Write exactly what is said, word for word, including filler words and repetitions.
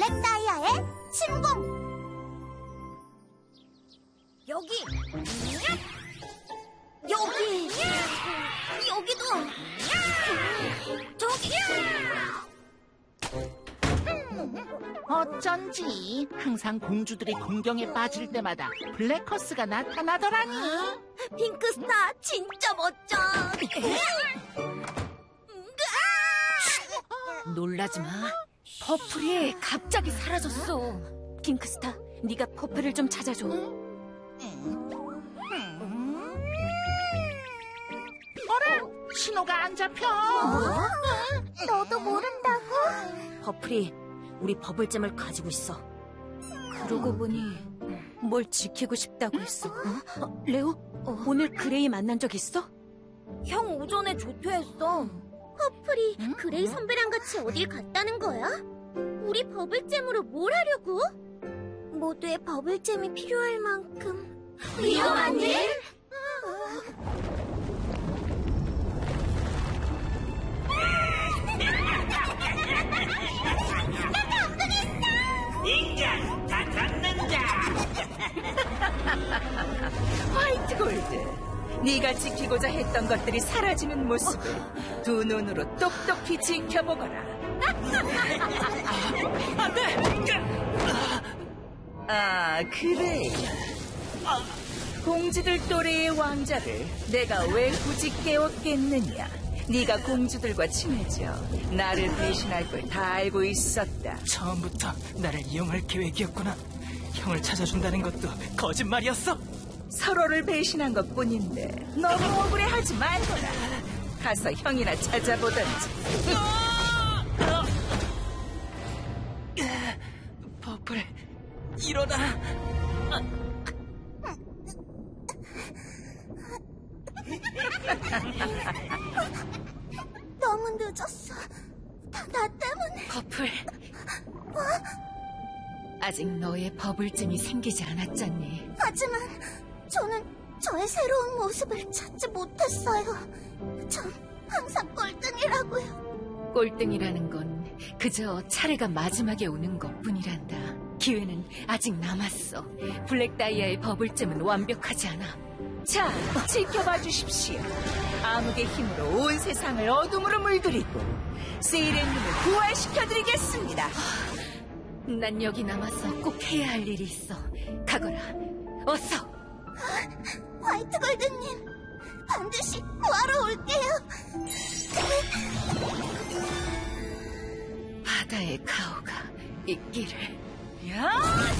블랙 다이아의 침공! 여기! 여기! 여기도! 저기! 어쩐지 항상 공주들이 공경에 빠질 때마다 블랙커스가 나타나더라니. 핑크스타 진짜 멋져! 놀라지 마. 퍼플이 갑자기 사라졌어. 핑크스타, 네가 퍼플을 좀 찾아줘. 어라? 신호가 안 잡혀. 너도 모른다고? 퍼플이 우리 버블잼을 가지고 있어. 그러고 보니 뭘 지키고 싶다고 했어. 어? 어, 레오? 어. 오늘 그레이 만난 적 있어? 형 오전에 조퇴했어. 퍼플이 응? 그레이 선배랑 같이 어딜 갔다는 거야? 우리 버블잼으로 뭘 하려고? 모두의 버블잼이 필요할 만큼 위험한 일? 인간 다 잡는다. 화이트 골드, 네가 지키고자 했던 것들이 사라지는 모습을 두 눈으로 똑똑히 지켜보거라. 안돼. 아, 그래. 공주들 또래의 왕자를 내가 왜 굳이 깨웠겠느냐. 네가 공주들과 친해져 나를 배신할 걸 다 알고 있었다. 처음부터 나를 이용할 계획이었구나. 형을 찾아준다는 것도 거짓말이었어. 서로를 배신한 것뿐인데 너무 억울해하지 말거라. 가서 형이나 찾아보던지. 퍼플, 일어나. 너무 늦었어. 다 나 때문에. 퍼플. 뭐? 아직 너의 버블잼이 생기지 않았잖니. 하지만 저는 저의 새로운 모습을 찾지 못했어요. 전 항상 꼴등이라고요. 꼴등이라는 건 그저 차례가 마지막에 오는 것뿐이란다. 기회는 아직 남았어. 블랙 다이아의 버블잼은 완벽하지 않아. 자, 지켜봐 주십시오. 암흑의 힘으로 온 세상을 어둠으로 물들이고 세이렌님을 부활시켜드리겠습니다. 난 여기 남아서 꼭 해야 할 일이 있어. 가거라. 어서. 화이트 골드님, 반드시 구하러 올게요. 바다의 가오가 있기를. 야!